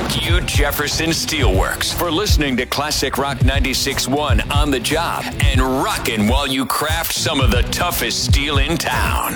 Thank you, Jefferson Steelworks, for listening to Classic Rock 96.1 on the job and rocking while you craft some of the toughest steel in town.